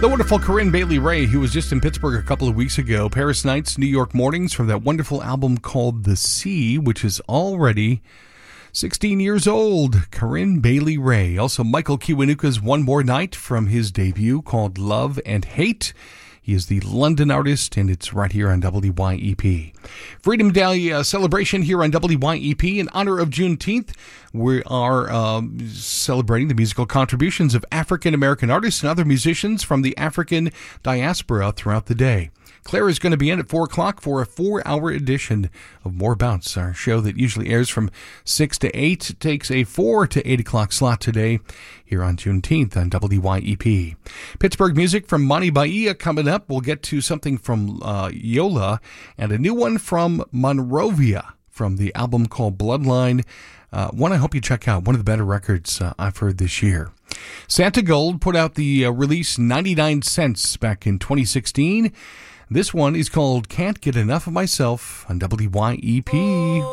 The wonderful Corinne Bailey Rae, who was just in Pittsburgh a couple of weeks ago. Paris Nights, New York Mornings, from that wonderful album called The Sea, which is already 16 years old. Corinne Bailey Rae. Also, Michael Kiwanuka's One More Night from his debut called Love and Hate. He is the London artist, and it's right here on WYEP. Freedom Day celebration here on WYEP in honor of Juneteenth. We are celebrating the musical contributions of African-American artists and other musicians from the African diaspora throughout the day. Claire is going to be in at 4 o'clock for a 4-hour edition of More Bounce. Our show that usually airs from 6 to 8 takes a 4 to 8 o'clock slot today here on Juneteenth on WYEP. Pittsburgh music from Monty Bahia coming up. We'll get to something from Yola and a new one from Monrovia from the album called Bloodline. One I hope you check out. One of the better records I've heard this year. Santa Gold put out the release 99 Cents back in 2016. This one is called Can't Get Enough of Myself on WYEP.